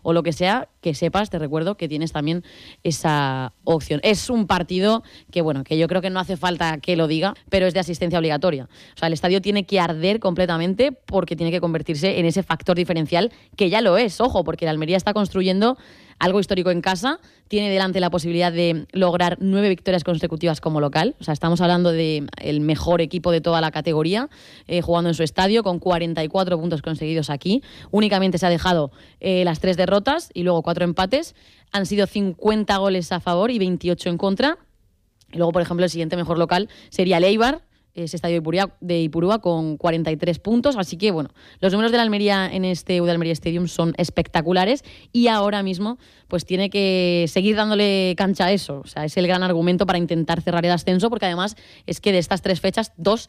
o lo que sea, que sepas, te recuerdo, que tienes también esa opción. Es un partido que yo creo que no hace falta que lo diga, pero es de asistencia obligatoria. O sea, el estadio tiene que arder completamente porque tiene que convertirse en ese factor diferencial que ya lo es, ojo, porque la Almería está construyendo algo histórico en casa, tiene delante la posibilidad de lograr 9 victorias consecutivas como local. O sea, estamos hablando del mejor equipo de toda la categoría, jugando en su estadio, con 44 puntos conseguidos aquí. Únicamente se ha dejado las 3 derrotas y luego 4 empates. Han sido 50 goles a favor y 28 en contra. Y luego, por ejemplo, el siguiente mejor local sería el Eibar, ese estadio de Ipurúa, con 43 puntos. Así que, los números de la Almería en este Eudel Almería Stadium son espectaculares y ahora mismo pues tiene que seguir dándole cancha a eso. O sea, es el gran argumento para intentar cerrar el ascenso, porque además es que de estas 3 fechas, 2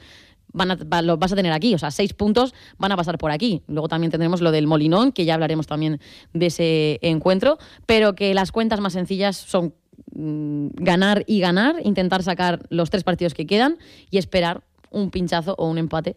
lo vas a tener aquí. O sea, 6 puntos van a pasar por aquí. Luego también tendremos lo del Molinón, que ya hablaremos también de ese encuentro, pero que las cuentas más sencillas son ganar y ganar, intentar sacar los 3 partidos que quedan y esperar un pinchazo o un empate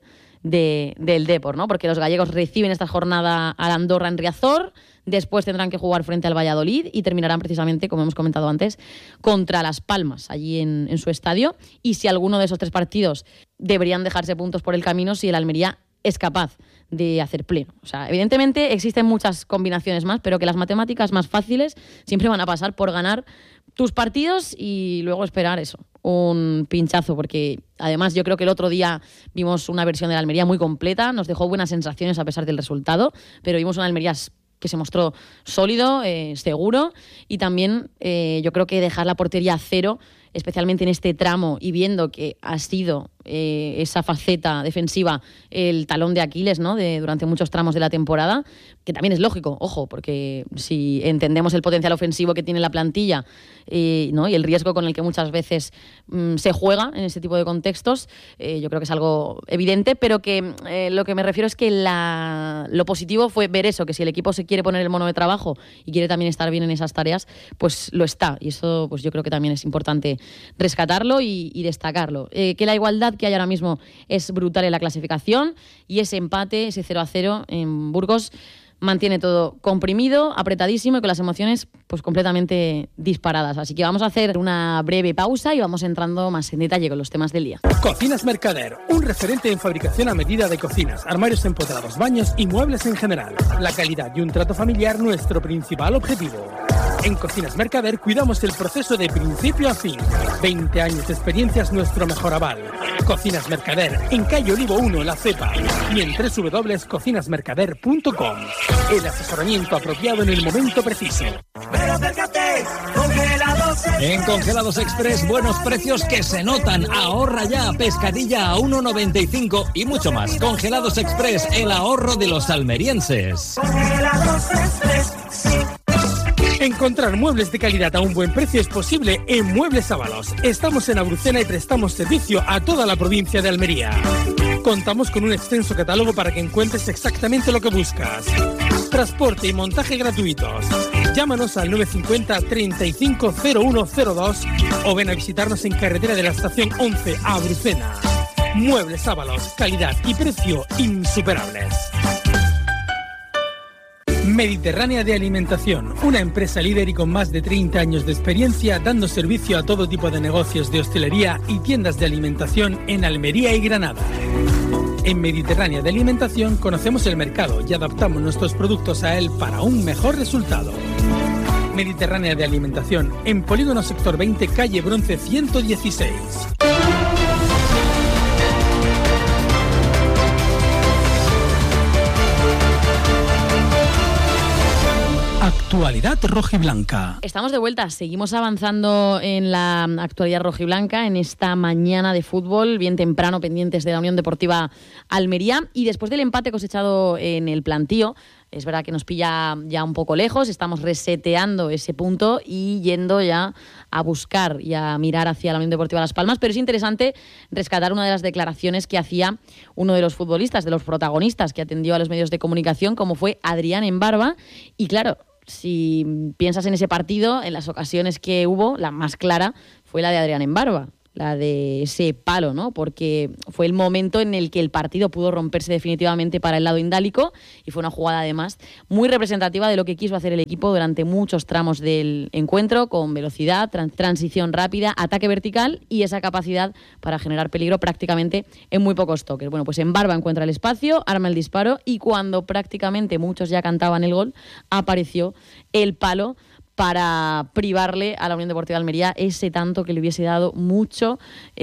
del Depor, ¿no? Porque los gallegos reciben esta jornada al Andorra en Riazor, después tendrán que jugar frente al Valladolid y terminarán precisamente, como hemos comentado antes, contra Las Palmas, allí en su estadio. Y si alguno de esos 3 partidos deberían dejarse puntos por el camino, si el Almería es capaz de hacer pleno. O sea, evidentemente existen muchas combinaciones más, pero que las matemáticas más fáciles siempre van a pasar por ganar tus partidos y luego esperar eso, un pinchazo, porque además yo creo que el otro día vimos una versión de la Almería muy completa, nos dejó buenas sensaciones a pesar del resultado, pero vimos una Almería que se mostró sólido, seguro, y también yo creo que dejar la portería a 0, especialmente en este tramo, y viendo que ha sido esa faceta defensiva el talón de Aquiles, ¿no?, durante muchos tramos de la temporada, que también es lógico, ojo, porque si entendemos el potencial ofensivo que tiene la plantilla, ¿no?, y el riesgo con el que muchas veces se juega en ese tipo de contextos, yo creo que es algo evidente, pero que lo que me refiero es que lo positivo fue ver eso, que si el equipo se quiere poner el mono de trabajo y quiere también estar bien en esas tareas, pues lo está, y eso pues yo creo que también es importante rescatarlo y destacarlo. Que la igualdad que hay ahora mismo es brutal en la clasificación, y ese empate, ese 0-0 en Burgos, mantiene todo comprimido, apretadísimo y con las emociones pues completamente disparadas. Así que vamos a hacer una breve pausa y vamos entrando más en detalle con los temas del día. Cocinas Mercader, un referente en fabricación a medida de cocinas, armarios empotrados, baños y muebles en general. La calidad y un trato familiar, nuestro principal objetivo. En Cocinas Mercader cuidamos el proceso de principio a fin. 20 años de experiencia es nuestro mejor aval. Cocinas Mercader, en calle Olivo 1, La Cepa, y en www.cocinasmercader.com. El asesoramiento apropiado en el momento preciso. En Congelados Express, buenos precios que se notan. Ahorra ya, pescadilla a 1,95 y mucho más. Congelados Express, el ahorro de los almerienses. Congelados Express, sí. Encontrar muebles de calidad a un buen precio es posible en Muebles Ábalos. Estamos en Abrucena y prestamos servicio a toda la provincia de Almería. Contamos con un extenso catálogo para que encuentres exactamente lo que buscas. Transporte y montaje gratuitos. Llámanos al 950 35 0102 o ven a visitarnos en carretera de la estación 11 a Abrucena. Muebles Ábalos, calidad y precio insuperables. Mediterránea de Alimentación, una empresa líder y con más de 30 años de experiencia dando servicio a todo tipo de negocios de hostelería y tiendas de alimentación en Almería y Granada. En Mediterránea de Alimentación conocemos el mercado y adaptamos nuestros productos a él para un mejor resultado. Mediterránea de Alimentación, en Polígono Sector 20, calle Bronce 116. Actualidad rojiblanca. Estamos de vuelta, seguimos avanzando en la actualidad rojiblanca en esta mañana de fútbol, bien temprano, pendientes de la Unión Deportiva Almería, y después del empate cosechado en el Plantío, es verdad que nos pilla ya un poco lejos, estamos reseteando ese punto y yendo ya a buscar y a mirar hacia la Unión Deportiva Las Palmas, pero es interesante rescatar una de las declaraciones que hacía uno de los futbolistas, de los protagonistas que atendió a los medios de comunicación, como fue Adrián Embarba, y claro, si piensas en ese partido, en las ocasiones que hubo, la más clara fue la de Adrián Embarba. la de ese palo, ¿no? Porque fue el momento en el que el partido pudo romperse definitivamente para el lado indálico y fue una jugada además muy representativa de lo que quiso hacer el equipo durante muchos tramos del encuentro, con velocidad, transición rápida, ataque vertical y esa capacidad para generar peligro prácticamente en muy pocos toques. Bueno, pues Embarba encuentra el espacio, arma el disparo y cuando prácticamente muchos ya cantaban el gol, apareció el palo para privarle a la Unión Deportiva Almería ese tanto que le hubiese dado mucho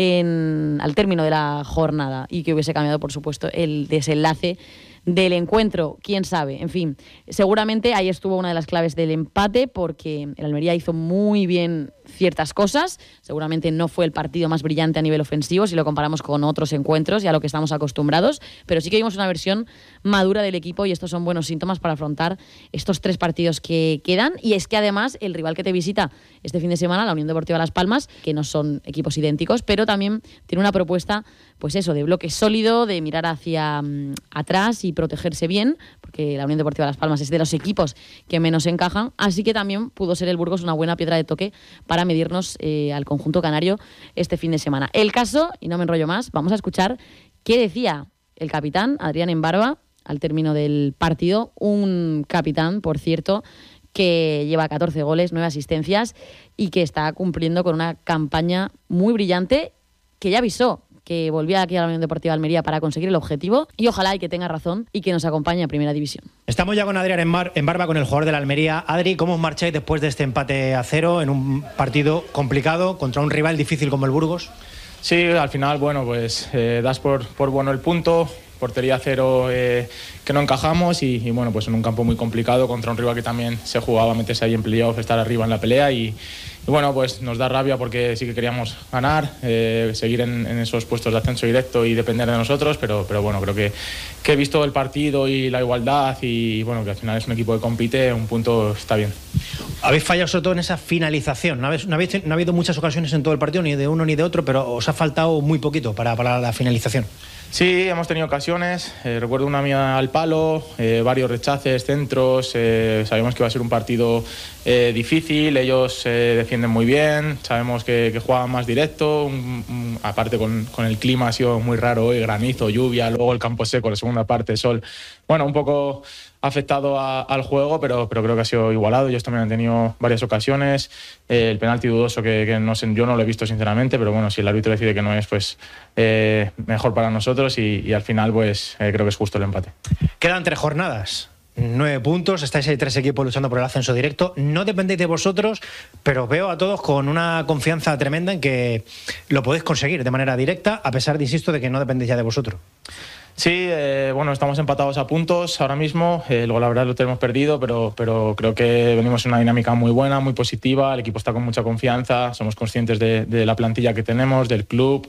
al término de la jornada y que hubiese cambiado, por supuesto, el desenlace del encuentro. Quién sabe, en fin, seguramente ahí estuvo una de las claves del empate, porque el Almería hizo muy bien ciertas cosas. Seguramente no fue el partido más brillante a nivel ofensivo si lo comparamos con otros encuentros y a lo que estamos acostumbrados, pero sí que vimos una versión madura del equipo y estos son buenos síntomas para afrontar estos 3 partidos que quedan. Y es que además el rival que te visita este fin de semana, la Unión Deportiva Las Palmas, que no son equipos idénticos, pero también tiene una propuesta, pues eso, de bloque sólido, de mirar hacia atrás y protegerse bien, porque la Unión Deportiva Las Palmas es de los equipos que menos encajan, así que también pudo ser el Burgos una buena piedra de toque para medirnos al conjunto canario este fin de semana. El caso, y no me enrollo más, vamos a escuchar qué decía el capitán Adrián Embarba al término del partido, un capitán, por cierto, que lleva 14 goles, 9 asistencias y que está cumpliendo con una campaña muy brillante, que ya avisó que volvía aquí a la Unión Deportiva Almería para conseguir el objetivo y ojalá y que tenga razón y que nos acompañe a Primera División. Estamos ya con Adrián Embarba, con el jugador de la Almería. Adri, ¿cómo os marcháis después de este empate a 0 en un partido complicado contra un rival difícil como el Burgos? Sí, al final, bueno, pues das por bueno el punto, portería 0 que no encajamos y bueno, pues en un campo muy complicado contra un rival que también se jugaba a meterse ahí en playoff, estar arriba en la pelea y bueno, pues nos da rabia porque sí que queríamos ganar, seguir en esos puestos de ascenso directo y depender de nosotros, pero bueno, creo que he visto el partido y la igualdad y bueno, que al final es un equipo que compite, un punto está bien. Habéis fallado sobre todo en esa finalización, no ha habido muchas ocasiones en todo el partido, ni de uno ni de otro, pero os ha faltado muy poquito para la finalización. Sí, hemos tenido ocasiones, recuerdo una mía al palo, varios rechaces, centros, sabíamos que iba a ser un partido difícil, ellos defienden muy bien, sabemos que juegan más directo, aparte con el clima ha sido muy raro hoy, granizo, lluvia, luego el campo seco, la segunda parte, sol, bueno, un poco afectado al juego, pero creo que ha sido igualado. Ellos también han tenido varias ocasiones. El penalti dudoso que no sé, yo no lo he visto sinceramente, pero bueno, si el árbitro decide que no es, pues mejor para nosotros y al final pues creo que es justo el empate. Quedan 3 jornadas. 9 puntos, estáis ahí 3 equipos luchando por el ascenso directo. No dependéis de vosotros, pero os veo a todos con una confianza tremenda en que lo podéis conseguir de manera directa, a pesar de, insisto, de que no dependéis ya de vosotros. Sí, bueno, estamos empatados a puntos ahora mismo, la verdad lo tenemos perdido, pero creo que venimos en una dinámica muy buena, muy positiva, el equipo está con mucha confianza, somos conscientes de la plantilla que tenemos, del club,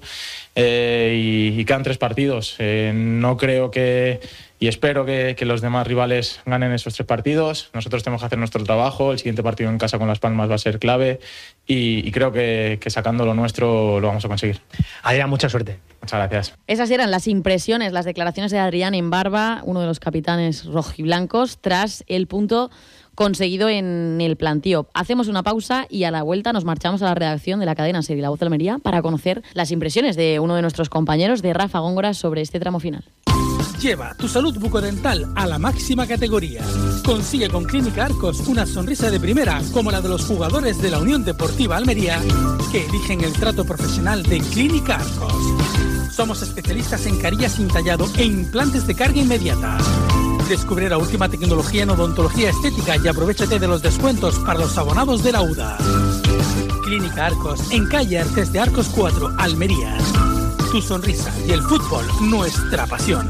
y quedan 3 partidos. No creo que, y espero que los demás rivales ganen esos 3 partidos, nosotros tenemos que hacer nuestro trabajo, el siguiente partido en casa con Las Palmas va a ser clave y creo que sacando lo nuestro lo vamos a conseguir. Adrián, mucha suerte. Muchas gracias. Esas eran las impresiones, las declaraciones de Adrián Embarba, uno de los capitanes rojiblancos, tras el punto conseguido en el plantío. Hacemos una pausa y a la vuelta nos marchamos a la redacción de la cadena SER y La Voz de Almería para conocer las impresiones de uno de nuestros compañeros, de Rafa Góngora, sobre este tramo final. Lleva tu salud bucodental a la máxima categoría. Consigue con Clínica Arcos una sonrisa de primera, como la de los jugadores de la Unión Deportiva Almería, que eligen el trato profesional de Clínica Arcos. Somos especialistas en carillas sin tallado e implantes de carga inmediata. Descubre la última tecnología en odontología estética y aprovéchate de los descuentos para los abonados de la UDA. Clínica Arcos, en calle Artes de Arcos 4, Almería. Tu sonrisa y el fútbol, nuestra pasión.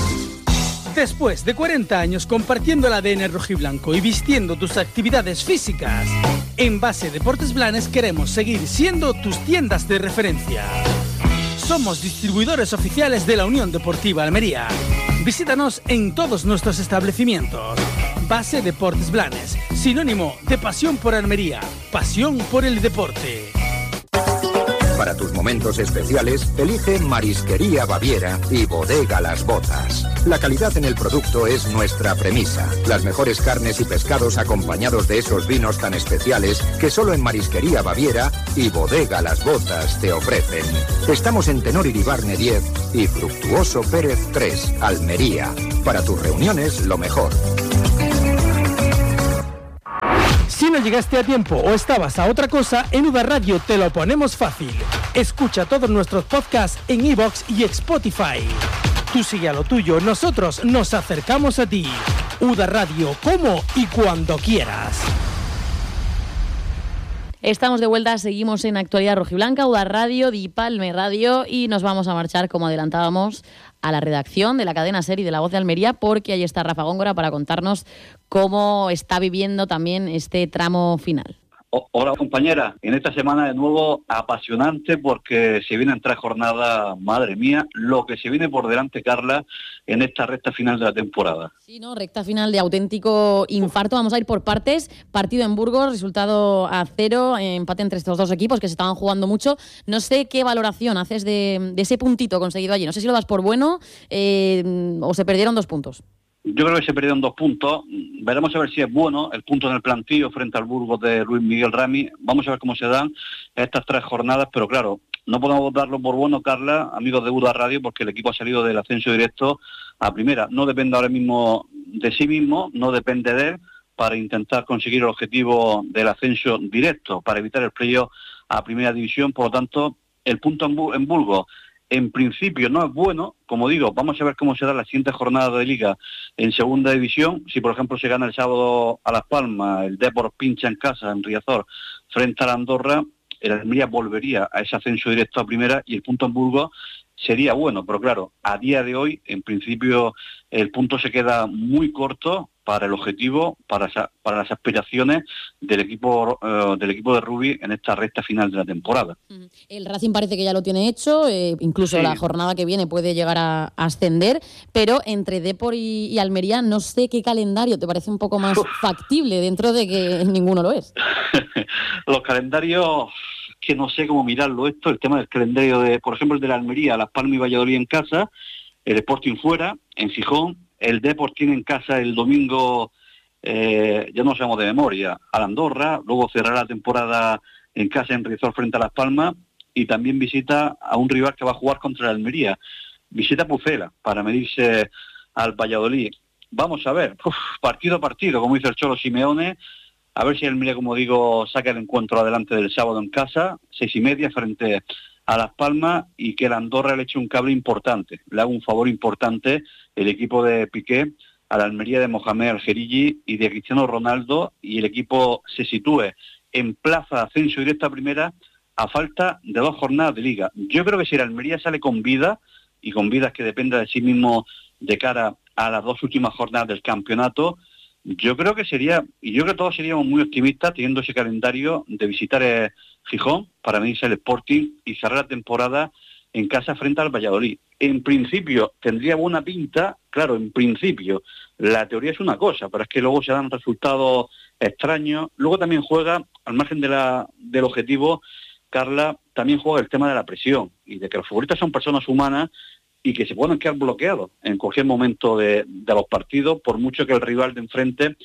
Después de 40 años compartiendo el ADN rojiblanco y vistiendo tus actividades físicas, en Base Deportes Blanes queremos seguir siendo tus tiendas de referencia. Somos distribuidores oficiales de la Unión Deportiva Almería. Visítanos en todos nuestros establecimientos. Base Deportes Blanes, sinónimo de pasión por Almería, pasión por el deporte. Para tus momentos especiales, elige Marisquería Baviera y Bodega Las Botas. La calidad en el producto es nuestra premisa. Las mejores carnes y pescados acompañados de esos vinos tan especiales que solo en Marisquería Baviera y Bodega Las Botas te ofrecen. Estamos en Tenor Iribarne 10 y Fructuoso Pérez 3, Almería. Para tus reuniones, lo mejor. Si no llegaste a tiempo o estabas a otra cosa, en UDA Radio te lo ponemos fácil. Escucha todos nuestros podcasts en iVoox y Spotify. Tú sigue a lo tuyo, nosotros nos acercamos a ti. UDA Radio, como y cuando quieras. Estamos de vuelta, seguimos en Actualidad Rojiblanca, UDA Radio, Dipalme Radio, y nos vamos a marchar, como adelantábamos, a la redacción de la cadena SER y de La Voz de Almería, porque ahí está Rafa Góngora para contarnos cómo está viviendo también este tramo final. Hola compañera, en esta semana de nuevo apasionante porque se vienen 3 jornadas, madre mía, lo que se viene por delante, Carla, en esta recta final de la temporada. Sí, no, recta final de auténtico infarto. Vamos a ir por partes. Partido en Burgos, resultado a 0, empate entre estos dos equipos que se estaban jugando mucho. No sé qué valoración haces de ese puntito conseguido allí. No sé si lo das por bueno o se perdieron 2 puntos. Yo creo que se perdieron 2 puntos. Veremos a ver si es bueno el punto en el plantillo frente al Burgos de Luis Miguel Rami. Vamos a ver cómo se dan estas 3 jornadas, pero claro, no podemos darlo por bueno, Carla, amigos de UDA Radio, porque el equipo ha salido del ascenso directo a primera. No depende ahora mismo de sí mismo, no depende de él para intentar conseguir el objetivo del ascenso directo, para evitar el playoff a primera división. Por lo tanto, el punto en Burgos en principio no es bueno. Como digo, vamos a ver cómo será la siguiente jornada de Liga en segunda división. Si, por ejemplo, se gana el sábado a Las Palmas, el Depor pincha en casa, en Riazor, frente a la Andorra, el Almería volvería a ese ascenso directo a primera y el punto en Burgos sería bueno. Pero claro, a día de hoy, en principio, el punto se queda muy corto para el objetivo, para las aspiraciones del equipo de Rubí en esta recta final de la temporada. El Racing parece que ya lo tiene hecho, incluso sí. La jornada que viene puede llegar a ascender, pero entre Depor y Almería no sé qué calendario te parece un poco más factible dentro de que ninguno lo es. Los calendarios, que no sé cómo mirarlo esto, el tema del calendario de, por ejemplo, el de la Almería, Las Palmas y Valladolid en casa, el Sporting fuera, en Gijón. El Depor tiene en casa el domingo, ya no sabemos de memoria, a la Andorra, luego cerrará la temporada en casa en Riazor frente a Las Palmas y también visita a un rival que va a jugar contra la Almería. Visita Pucela para medirse al Valladolid. Vamos a ver, partido a partido, como dice el Cholo Simeone, a ver si Almería, como digo, saca el encuentro adelante del sábado en casa, 6:30 frente a Las Palmas, y que la Andorra le eche un cable importante, le haga un favor importante el equipo de Piqué a la Almería de Mohamed Al-Jeriji y de Cristiano Ronaldo, y el equipo se sitúe en plaza de ascenso directo a primera a falta de 2 jornadas de Liga. Yo creo que si la Almería sale con vida, y con vida es que dependa de sí mismo de cara a las 2 últimas jornadas del campeonato, yo creo que sería, y yo creo que todos seríamos muy optimistas teniendo ese calendario de visitar Gijón para medirse el Sporting y cerrar la temporada en casa frente al Valladolid. En principio tendría buena pinta, claro, en principio la teoría es una cosa, pero es que luego se dan resultados extraños. Luego también juega, al margen del objetivo, Carla, también juega el tema de la presión y de que los futbolistas son personas humanas y que se pueden quedar bloqueados en cualquier momento de los partidos, por mucho que el rival de enfrente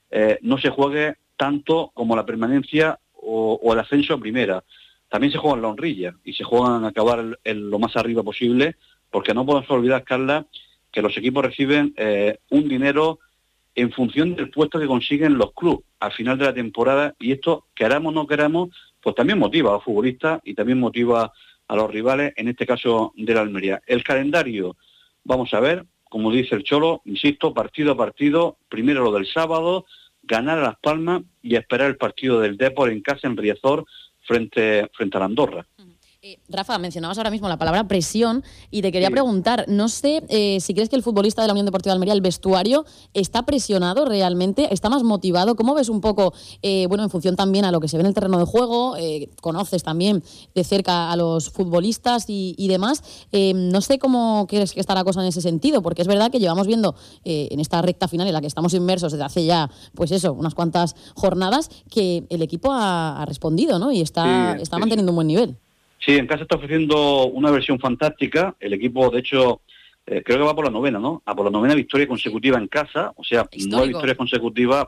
no se juegue tanto como la permanencia o el ascenso a primera. También se juegan la honrilla y se juegan a acabar lo más arriba posible, porque no podemos olvidar, Carla, que los equipos reciben un dinero en función del puesto que consiguen los clubes al final de la temporada, y esto, queramos o no queramos, pues también motiva a los futbolistas y también motiva a los rivales, en este caso de la Almería. El calendario, vamos a ver, como dice el Cholo, insisto, partido a partido, primero lo del sábado, ganar a Las Palmas y esperar el partido del Depor en casa en Riazor frente a la Andorra. Rafa, mencionabas ahora mismo la palabra presión y te quería preguntar, no sé si crees que el futbolista de la Unión Deportiva de Almería, el vestuario, está presionado realmente, está más motivado. ¿Cómo ves un poco, en función también a lo que se ve en el terreno de juego, conoces también de cerca a los futbolistas y demás? No sé cómo crees que está la cosa en ese sentido, porque es verdad que llevamos viendo en esta recta final en la que estamos inmersos desde hace ya, pues eso, unas cuantas jornadas, que el equipo ha respondido, ¿no? Y está manteniendo un buen nivel. Sí, en casa está ofreciendo una versión fantástica. El equipo, de hecho, creo que va por la 9ª, ¿no? Por la 9ª victoria consecutiva en casa, o sea, Histórico. 9 victorias consecutivas,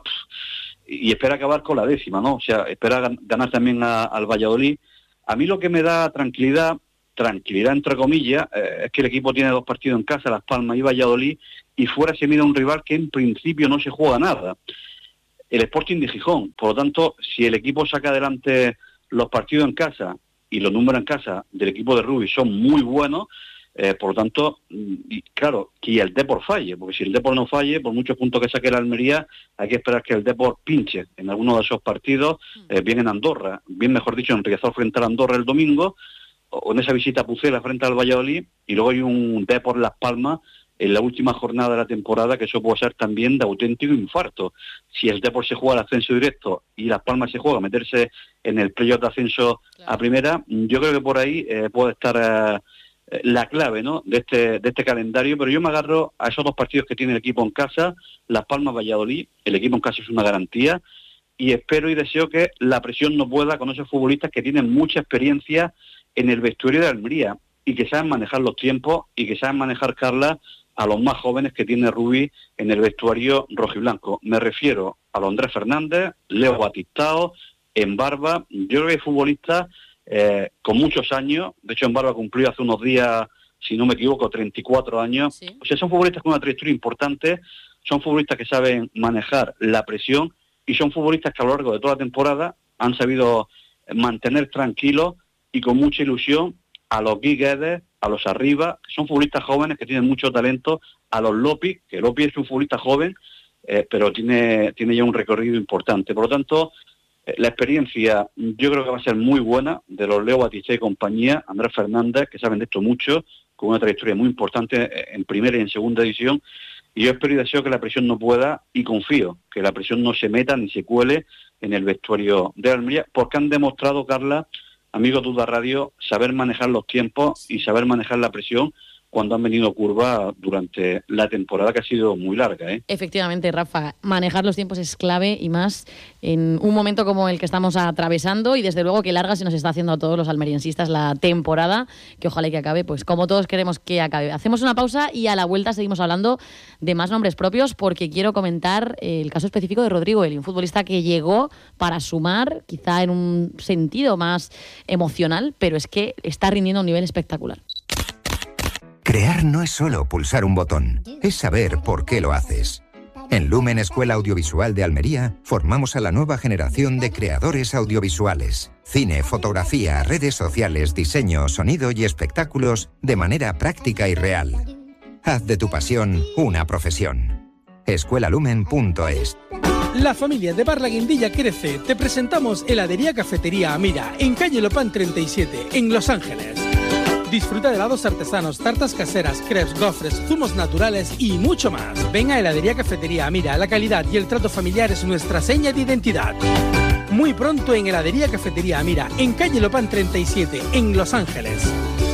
y espera acabar con la 10ª, ¿no? O sea, espera ganar también al Valladolid. A mí lo que me da tranquilidad entre comillas, es que el equipo tiene 2 partidos en casa, Las Palmas y Valladolid, y fuera se mira un rival que en principio no se juega nada, el Sporting de Gijón. Por lo tanto, si el equipo saca adelante los partidos en casa y los números en casa del equipo de Rubí son muy buenos, por lo tanto, y claro, que el Depor falle, porque si el Depor no falle, por muchos puntos que saque la Almería, hay que esperar que el Depor pinche en alguno de esos partidos, bien en Andorra, bien mejor dicho, en Riazor frente al Andorra el domingo, o en esa visita a Pucela frente al Valladolid, y luego hay un Depor Las Palmas en la última jornada de la temporada, que eso puede ser también de auténtico infarto. Si el Depor se juega al ascenso directo y Las Palmas se juega a meterse en el playoff de ascenso a primera, yo creo que por ahí puede estar la clave, ¿no?, de este calendario. Pero yo me agarro a esos 2 partidos que tiene el equipo en casa, Las Palmas, Valladolid. El equipo en casa es una garantía, y espero y deseo que la presión no pueda con esos futbolistas que tienen mucha experiencia en el vestuario de Almería y que saben manejar los tiempos y que saben manejar, Carla, a los más jóvenes que tiene Rubí en el vestuario rojiblanco. Me refiero a los Andrés Fernández, Leo Batistao, Embarba. Yo creo que hay futbolistas con muchos años. De hecho, Embarba cumplió hace unos días, si no me equivoco, 34 años. Sí. O sea, son futbolistas con una trayectoria importante, son futbolistas que saben manejar la presión y son futbolistas que a lo largo de toda la temporada han sabido mantener tranquilos y con mucha ilusión a los Guy Guedes, a los Arriba, que son futbolistas jóvenes que tienen mucho talento, a los Lopi, que Lopi es un futbolista joven, pero tiene ya un recorrido importante. Por lo tanto, la experiencia yo creo que va a ser muy buena de los Leo Batistao y compañía, Andrés Fernández, que saben de esto mucho, con una trayectoria muy importante en primera y en segunda división, y yo espero y deseo que la presión no pueda, y confío que la presión no se meta ni se cuele en el vestuario de Almería, porque han demostrado, Carla, amigos de Uda Radio, saber manejar los tiempos y saber manejar la presión cuando han venido curvas durante la temporada, que ha sido muy larga, Efectivamente, Rafa, manejar los tiempos es clave, y más en un momento como el que estamos atravesando, y desde luego que larga se nos está haciendo a todos los almeriensistas la temporada, que ojalá que acabe, pues como todos queremos que acabe. Hacemos una pausa y a la vuelta seguimos hablando de más nombres propios, porque quiero comentar el caso específico de Rodrigo Eli, un futbolista que llegó para sumar, quizá en un sentido más emocional, pero es que está rindiendo a un nivel espectacular. Crear no es solo pulsar un botón, es saber por qué lo haces. En Lumen Escuela Audiovisual de Almería formamos a la nueva generación de creadores audiovisuales. Cine, fotografía, redes sociales, diseño, sonido y espectáculos de manera práctica y real. Haz de tu pasión una profesión. escuelalumen.es. La familia de Bar La Guindilla crece. Te presentamos Heladería Cafetería Amira, en calle Lopán 37, en Los Ángeles. Disfruta de helados artesanos, tartas caseras, crepes, gofres, zumos naturales y mucho más. Ven a Heladería Cafetería Amira, la calidad y el trato familiar es nuestra seña de identidad. Muy pronto en Heladería Cafetería Amira, en calle Lopán 37, en Los Ángeles.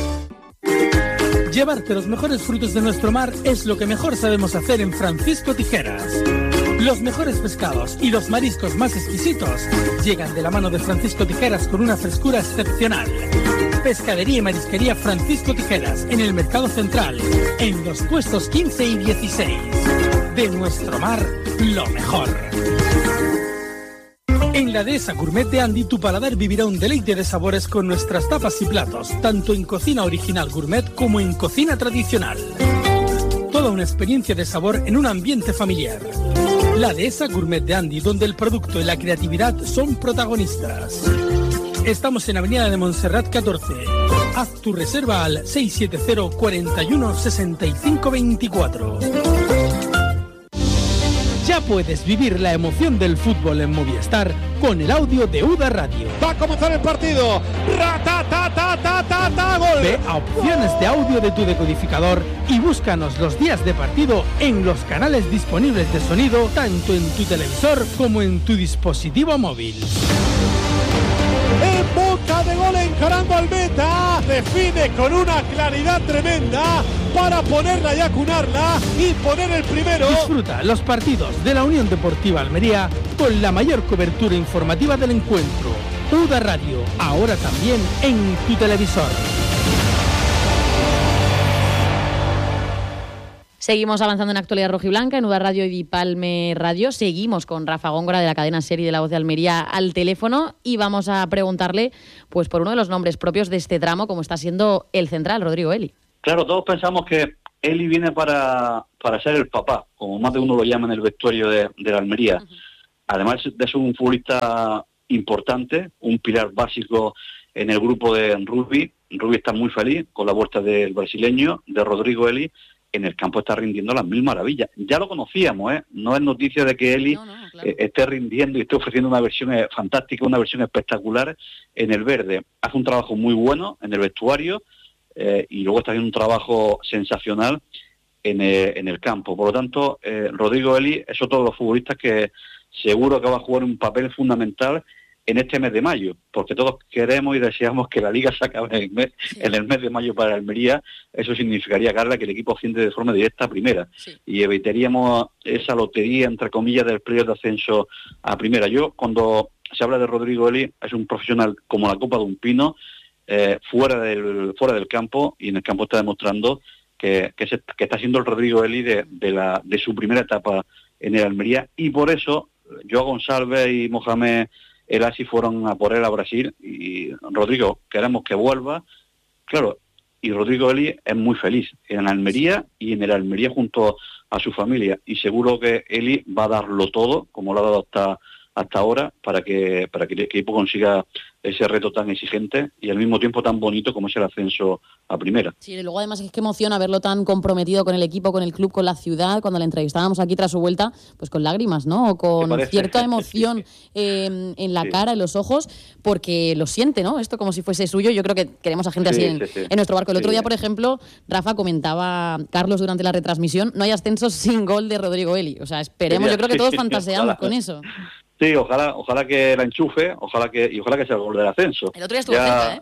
Llevarte los mejores frutos de nuestro mar es lo que mejor sabemos hacer en Francisco Tijeras. Los mejores pescados y los mariscos más exquisitos llegan de la mano de Francisco Tijeras con una frescura excepcional. Pescadería y Marisquería Francisco Tijeras, en el Mercado Central, en los puestos 15 y 16. De nuestro mar, lo mejor. En la Dehesa Gourmet de Andy, tu paladar vivirá un deleite de sabores con nuestras tapas y platos, tanto en cocina original gourmet como en cocina tradicional. Toda una experiencia de sabor en un ambiente familiar. La Dehesa Gourmet de Andy, donde el producto y la creatividad son protagonistas. Estamos en Avenida de Montserrat 14. Haz tu reserva al 670 41 65 24. Ya puedes vivir la emoción del fútbol en Movistar con el audio de Uda Radio. Va a comenzar el partido. ¡Gol! Ve a opciones de audio de tu decodificador y búscanos los días de partido en los canales disponibles de sonido, tanto en tu televisor como en tu dispositivo móvil. En boca de gol, encarando al meta, define con una claridad tremenda para ponerla y acunarla y poner el primero. Disfruta los partidos de la Unión Deportiva Almería con la mayor cobertura informativa del encuentro. UDA Radio, ahora también en tu televisor. Seguimos avanzando en actualidad rojiblanca en UDA Radio y Dipalme Radio. Seguimos con Rafa Góngora de la cadena SER de La Voz de Almería al teléfono y vamos a preguntarle pues por uno de los nombres propios de este tramo, como está siendo el central, Rodrigo Eli. Claro, todos pensamos que Eli viene para ser el papá, como más de uno lo llama en el vestuario de la Almería. Uh-huh. Además de ser un futbolista importante, un pilar básico en el grupo de rugby. Rugby está muy feliz con la vuelta del brasileño, de Rodrigo Eli. En el campo está rindiendo las mil maravillas. Ya lo conocíamos, ¿eh? No es noticia de que Eli claro. Esté rindiendo y esté ofreciendo una versión fantástica, una versión espectacular en el verde. Hace un trabajo muy bueno en el vestuario y luego está haciendo un trabajo sensacional en el campo. Por lo tanto, Rodrigo Eli es otro de los futbolistas que seguro que va a jugar un papel fundamental en este mes de mayo, porque todos queremos y deseamos que la Liga se acabe en el mes de mayo para Almería. Eso significaría, Carla, que el equipo asciende de forma directa a primera, y evitaríamos esa lotería, entre comillas, del playoff de ascenso a primera. Yo, cuando se habla de Rodrigo Eli, es un profesional como la copa de un pino, fuera del campo, y en el campo está demostrando que está siendo el Rodrigo Eli de su primera etapa en el Almería, y por eso Joao Gonçalves y Mohamed El Asi fueron a por él a Brasil, y Rodrigo, queremos que vuelva, claro, y Rodrigo Eli es muy feliz en Almería y en el Almería junto a su familia, y seguro que Eli va a darlo todo, como lo ha dado hasta ahora, para que el equipo consiga ese reto tan exigente y al mismo tiempo tan bonito como es el ascenso a primera. Sí, y luego además es que emociona verlo tan comprometido con el equipo, con el club, con la ciudad. Cuando le entrevistábamos aquí tras su vuelta, pues con lágrimas, ¿no? O con cierta emoción en la cara, en los ojos, porque lo siente, ¿no? Esto como si fuese suyo. Yo creo que queremos a gente así en nuestro barco. El otro día, por ejemplo, Rafa comentaba, Carlos, durante la retransmisión, no hay ascenso sin gol de Rodrigo Eli. O sea, esperemos, yo creo que todos fantaseamos con eso. Sí, ojalá que la enchufe, ojalá que sea el gol del ascenso. El otro día estuvo cerca, ¿eh?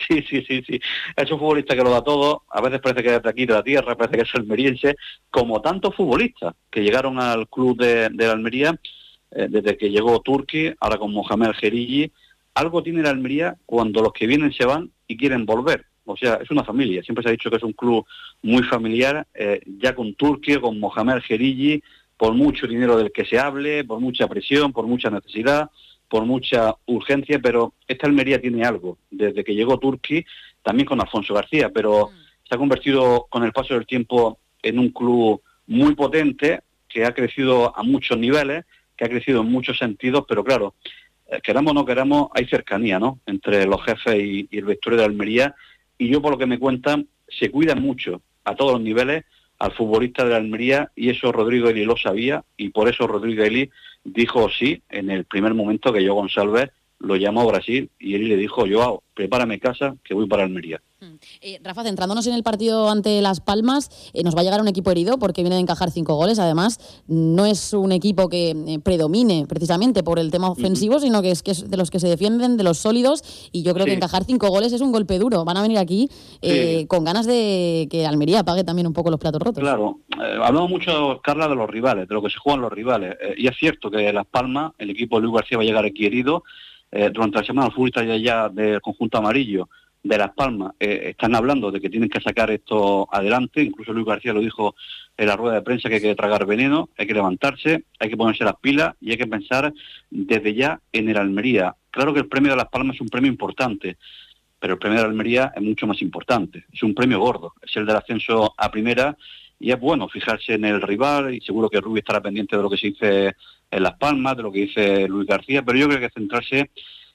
Sí. Es un futbolista que lo da todo. A veces parece que es de aquí, de la tierra, parece que es almeriense, como tantos futbolistas que llegaron al club de la Almería, desde que llegó Turki, ahora con Mohamed Gerigi. Algo tiene la Almería cuando los que vienen se van y quieren volver. O sea, es una familia. Siempre se ha dicho que es un club muy familiar, ya con Turki, con Mohamed Gerigi, por mucho dinero del que se hable, por mucha presión, por mucha necesidad, por mucha urgencia, pero esta Almería tiene algo. Desde que llegó Turki, también con Alfonso García, pero se ha convertido con el paso del tiempo en un club muy potente, que ha crecido a muchos niveles, que ha crecido en muchos sentidos, pero claro, queramos o no queramos, hay cercanía, ¿no?, entre los jefes y el vestuario de Almería, y yo, por lo que me cuentan, se cuidan mucho a todos los niveles al futbolista de la Almería, y eso Rodrigo Eli lo sabía, y por eso Rodrigo Eli dijo sí en el primer momento que Joao Gonçalves lo llamó a Brasil, y Eli le dijo: Joao, prepárame casa, que voy para Almería. Rafa, centrándonos en el partido ante Las Palmas, nos va a llegar un equipo herido porque viene de encajar 5 goles. Además, no es un equipo que predomine precisamente por el tema ofensivo, sino que es de los que se defienden, de los sólidos, y yo creo que encajar 5 goles es un golpe duro. Van a venir aquí con ganas de que Almería pague también un poco los platos rotos. Claro, hablamos mucho, Carla, de los rivales, de lo que se juegan los rivales, y es cierto que Las Palmas, el equipo de Luis García va a llegar aquí herido. Durante la semana los futbolistas ya del conjunto amarillo de Las Palmas están hablando de que tienen que sacar esto adelante. Incluso Luis García lo dijo en la rueda de prensa, que hay que tragar veneno, hay que levantarse, hay que ponerse las pilas y hay que pensar desde ya en el Almería. Claro que el premio de Las Palmas es un premio importante, pero el premio de Almería es mucho más importante, es un premio gordo, es el del ascenso a primera, y es bueno fijarse en el rival, y seguro que Rubí estará pendiente de lo que se dice en Las Palmas, de lo que dice Luis García, pero yo creo que hay que centrarse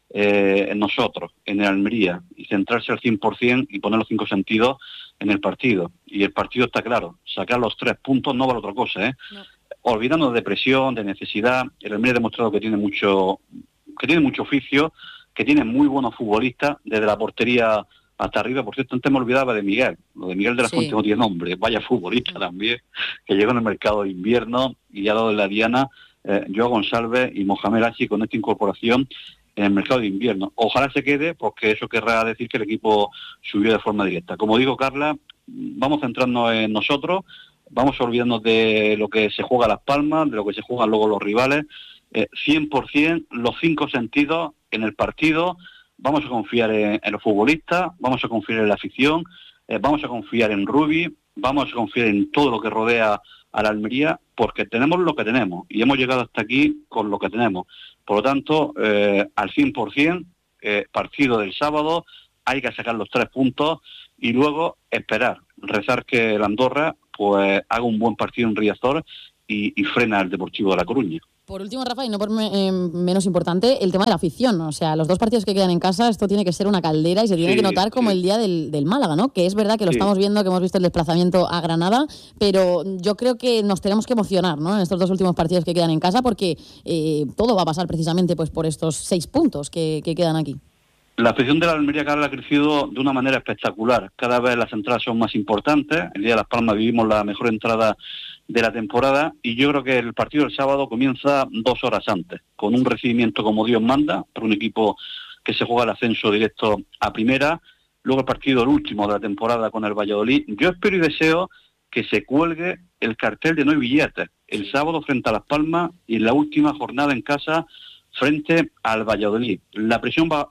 en nosotros, en el Almería, y centrarse al 100% y poner los 5 sentidos en el partido. Y el partido está claro, sacar los 3 puntos no vale otra cosa, ¿eh? No. Olvidándonos de presión, de necesidad. El Almería ha demostrado que tiene mucho oficio, que tiene muy buenos futbolistas, desde la portería hasta arriba. Por cierto, antes me olvidaba de Miguel. Lo de Miguel de la Fuente no tiene nombre, vaya futbolista también, que llegó en el mercado de invierno y ha dado de la diana Joao Gonçalves y Mohamed El Asi con esta incorporación en el mercado de invierno. Ojalá se quede, porque eso querrá decir que el equipo subió de forma directa. Como digo, Carla, vamos centrarnos en nosotros, vamos olvidarnos de lo que se juega a Las Palmas, de lo que se juegan luego los rivales, 100% los 5 sentidos en el partido, vamos a confiar en los futbolistas, vamos a confiar en la afición, vamos a confiar en Rubi, vamos a confiar en todo lo que rodea a la Almería, porque tenemos lo que tenemos y hemos llegado hasta aquí con lo que tenemos. Por lo tanto, al 100%, partido del sábado, hay que sacar los 3 puntos y luego esperar, rezar que el Andorra pues haga un buen partido en Riazor y frena al Deportivo de La Coruña. Por último, Rafa, y no por menos importante, el tema de la afición. O sea, los 2 partidos que quedan en casa, esto tiene que ser una caldera y se tiene que notar como el día del Málaga, ¿no? Que es verdad que lo estamos viendo, que hemos visto el desplazamiento a Granada, pero yo creo que nos tenemos que emocionar, ¿no? En estos 2 últimos partidos que quedan en casa, porque todo va a pasar precisamente pues por estos 6 puntos que quedan aquí. La afición de la Almería cada vez ha crecido de una manera espectacular. Cada vez las entradas son más importantes. El día de Las Palmas vivimos la mejor entrada de la temporada y yo creo que el partido del sábado comienza 2 horas antes, con un recibimiento como Dios manda, por un equipo que se juega el ascenso directo a primera. Luego el partido, el último de la temporada con el Valladolid. Yo espero y deseo que se cuelgue el cartel de no hay billetes el sábado frente a Las Palmas y en la última jornada en casa frente al Valladolid. La afición va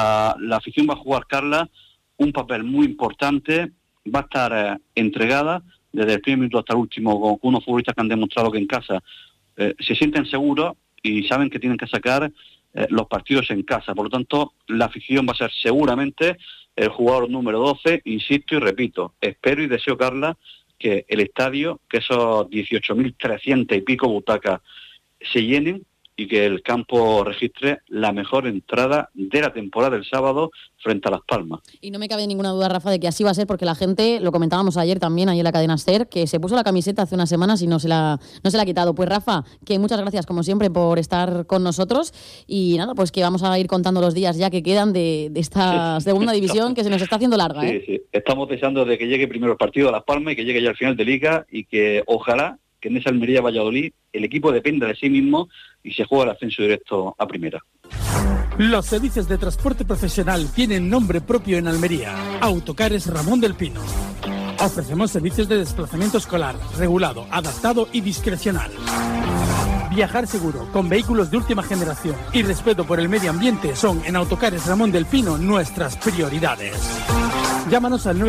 a jugar, Carla, un papel muy importante, va a estar entregada desde el primer minuto hasta el último, con unos futbolistas que han demostrado que en casa se sienten seguros y saben que tienen que sacar los partidos en casa. Por lo tanto, la afición va a ser seguramente el jugador número 12, insisto y repito, espero y deseo, Carla, que el estadio, que esos 18.300 y pico butacas se llenen y que el campo registre la mejor entrada de la temporada del sábado frente a Las Palmas. Y no me cabe ninguna duda, Rafa, de que así va a ser, porque la gente, lo comentábamos ayer también, ahí en la cadena SER, que se puso la camiseta hace unas semanas y no se la ha quitado. Pues Rafa, que muchas gracias como siempre por estar con nosotros y nada, pues que vamos a ir contando los días ya que quedan de esta segunda división que se nos está haciendo larga. Sí. Estamos deseando de que llegue primero el partido a Las Palmas y que llegue ya al final de Liga y que ojalá que en esa Almería Valladolid el equipo dependa de sí mismo y se juega el ascenso directo a primera. Los servicios de transporte profesional tienen nombre propio en Almería. Autocares Ramón del Pino. Ofrecemos servicios de desplazamiento escolar, regulado, adaptado y discrecional. Viajar seguro, con vehículos de última generación y respeto por el medio ambiente son en Autocares Ramón del Pino nuestras prioridades. Llámanos al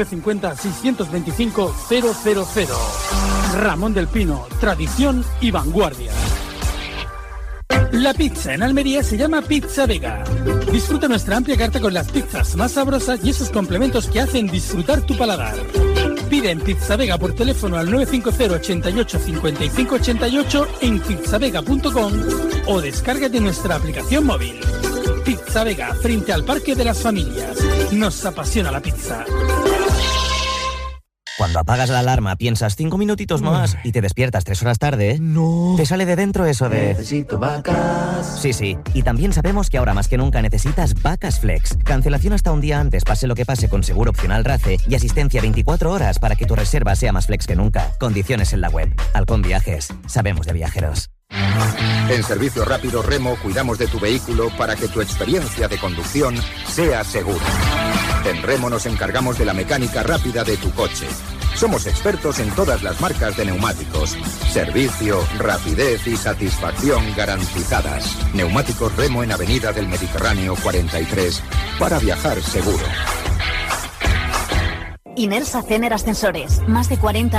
950-625-000. Ramón del Pino, tradición y vanguardia. La pizza en Almería se llama Pizza Vega. Disfruta nuestra amplia carta con las pizzas más sabrosas y esos complementos que hacen disfrutar tu paladar. Pide en Pizza Vega por teléfono al 950 88 55 88 en pizzavega.com o descárgate nuestra aplicación móvil. Pizza Vega, frente al Parque de las Familias. Nos apasiona la pizza. Cuando apagas la alarma piensas 5 minutitos más y te despiertas 3 horas tarde, No. te sale de dentro eso de... Necesito vacas. Sí. Y también sabemos que ahora más que nunca necesitas Vacas Flex. Cancelación hasta un día antes, pase lo que pase, con seguro opcional RACE y asistencia 24 horas para que tu reserva sea más flex que nunca. Condiciones en la web. Halcón Viajes. Sabemos de viajeros. En Servicio Rápido Remo cuidamos de tu vehículo para que tu experiencia de conducción sea segura. En Remo nos encargamos de la mecánica rápida de tu coche. Somos expertos en todas las marcas de neumáticos. Servicio, rapidez y satisfacción garantizadas. Neumáticos Remo en Avenida del Mediterráneo 43 para viajar seguro. Inersa Cener Ascensores. Más de 40